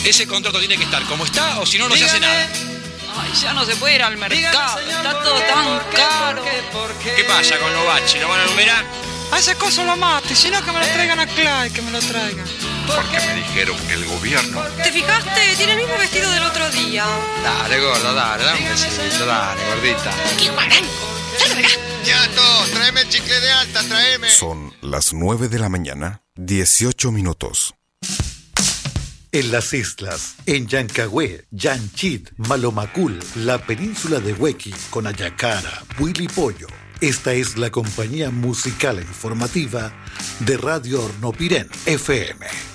ese contrato tiene que estar como está o si no, no se hace nada. Ay, ya no se puede ir al mercado, está todo tan caro. ¿Qué pasa con los baches? ¿Lo van a numerar? A ese coso lo mate, si no que me lo traigan a Clay, que me lo traigan. Porque me dijeron que el gobierno... ¿Te fijaste? Tiene el mismo vestido del otro día. Dale, gordo, dale un besito, dale, gordita. ¡Qué guarango! ¡Salga de acá! ¡Ñato, tráeme el chicle de alta, tráeme! Son las 9 de la mañana, 18 minutos. En las islas, en Yancagüe, Yanchit, Malomacul, la península de Huequi, Conayacara, Huilipollo. Esta es la compañía musical e informativa de Radio Hornopirén FM.